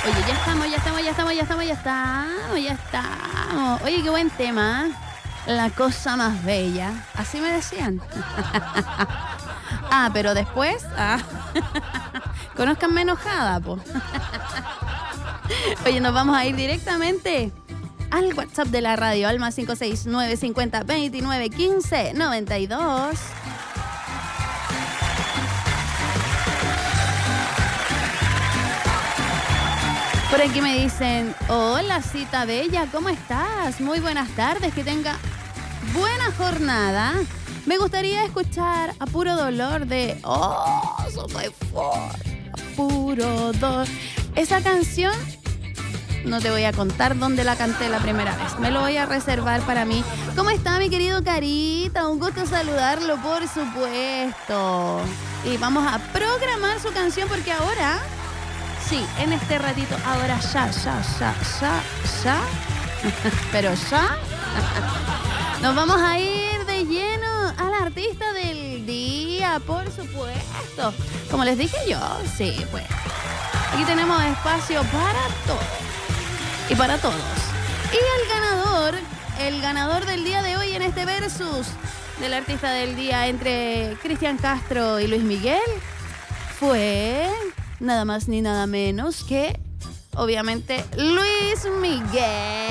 Oye, ya estamos. Oye, qué buen tema. La cosa más bella. Así me decían. Pero después... Conózcanme enojada, po. Oye, nos vamos a ir directamente al WhatsApp de la radio, al más 569 50 29 15 92. Por aquí me dicen, hola Cita Bella, ¿cómo estás? Muy buenas tardes, que tenga buena jornada. Me gustaría escuchar A Puro Dolor de So My For. A Puro Dolor. Esa canción, no te voy a contar dónde la canté la primera vez. Me lo voy a reservar para mí. ¿Cómo está mi querido Carita? Un gusto saludarlo, por supuesto. Y vamos a programar su canción porque ahora... Sí, en este ratito, ahora ya. Pero ya. Nos vamos a ir de lleno al artista del día, por supuesto. Como les dije yo, sí, pues. Aquí tenemos espacio para todos. Y para todos. Y el ganador del día de hoy en este versus del artista del día entre Cristian Castro y Luis Miguel fue... nada más ni nada menos que, obviamente, Luis Miguel.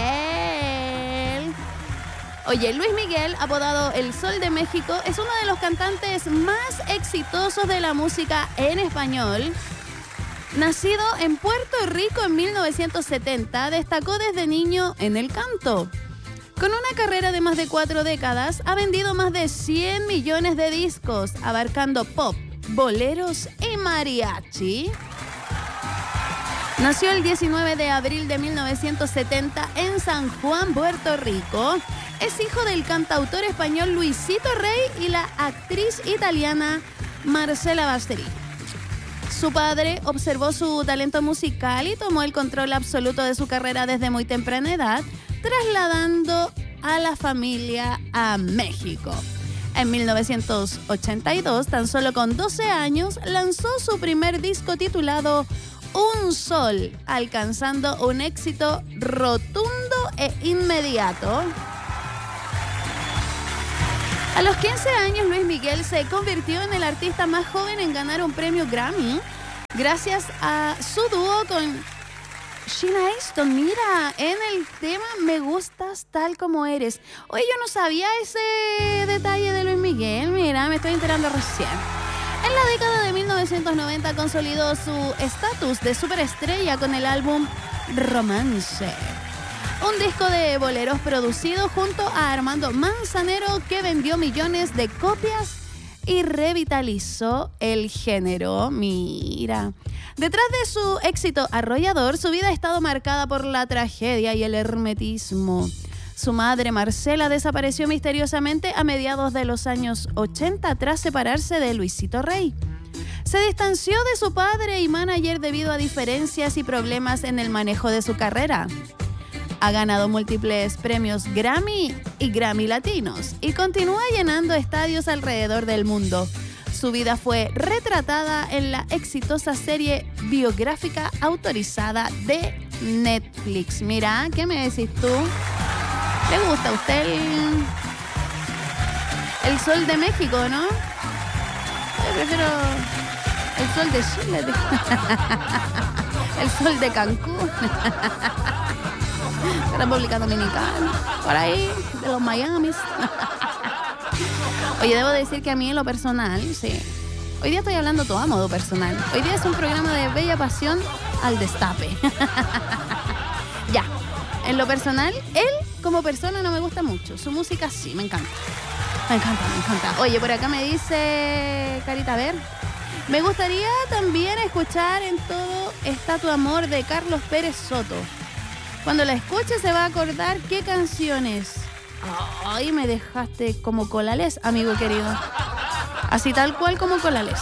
Oye, Luis Miguel, apodado El Sol de México, es uno de los cantantes más exitosos de la música en español. Nacido en Puerto Rico en 1970, destacó desde niño en el canto. Con una carrera de más de 4 décadas, ha vendido más de 100 millones de discos, abarcando pop, boleros y mariachi. Nació el 19 de abril de 1970 en San Juan, Puerto Rico. Es hijo del cantautor español Luisito Rey y la actriz italiana Marcela Basteri. Su padre observó su talento musical y tomó el control absoluto de su carrera desde muy temprana edad, trasladando a la familia a México. En 1982, tan solo con 12 años, lanzó su primer disco titulado Un Sol, alcanzando un éxito rotundo e inmediato. A los 15 años, Luis Miguel se convirtió en el artista más joven en ganar un premio Grammy gracias a su dúo con Sheena Easton. Mira, en el tema Me Gustas Tal Como Eres. Oye, yo no sabía ese detalle de Luis Miguel. Mira, me estoy enterando recién. En la década de 1990 consolidó su estatus de superestrella con el álbum Romance, un disco de boleros producido junto a Armando Manzanero que vendió millones de copias y revitalizó el género. Mira, detrás de su éxito arrollador, su vida ha estado marcada por la tragedia y el hermetismo. Su madre, Marcela, desapareció misteriosamente a mediados de los años 80 tras separarse de Luisito Rey. Se distanció de su padre y manager debido a diferencias y problemas en el manejo de su carrera. Ha ganado múltiples premios Grammy y Grammy Latinos y continúa llenando estadios alrededor del mundo. Su vida fue retratada en la exitosa serie biográfica autorizada de Netflix. Mira, ¿qué me decís tú? ¿Le gusta a usted el Sol de México, no? Yo prefiero el Sol de Chile. El Sol de Cancún. República Dominicana. Por ahí, de los Miamis. Oye, debo decir que a mí en lo personal, sí. Hoy día estoy hablando todo a modo personal. Hoy día es un programa de bella pasión al destape. Ya. En lo personal, él como persona no me gusta mucho. Su música sí, me encanta. Me encanta. Oye, por acá me dice Carita, a ver. Me gustaría también escuchar En Todo Está Tu Amor de Carlos Pérez Soto. Cuando la escuche se va a acordar qué canciones. Ay, me dejaste como Colales, amigo querido. Así tal cual como Colales.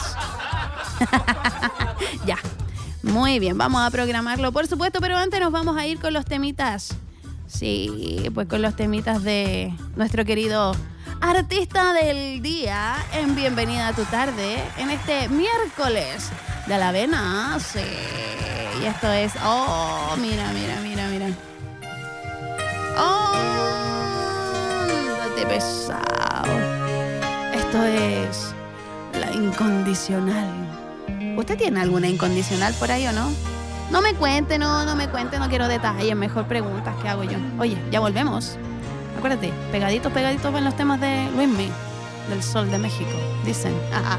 Ya. Muy bien, vamos a programarlo, por supuesto, pero antes nos vamos a ir con los temitas. Sí, pues con los temitas de nuestro querido artista del día en Bienvenida a tu Tarde, en este miércoles De la avena, sí. Y esto es... Oh, mira. Oh, ándate pesado. Esto es la incondicional. ¿Usted tiene alguna incondicional por ahí o no? No me cuente, no quiero detalles, mejor preguntas que hago yo. Oye, ya volvemos. Acuérdate, pegaditos en los temas de Luismi, del Sol de México, dicen. Ajá.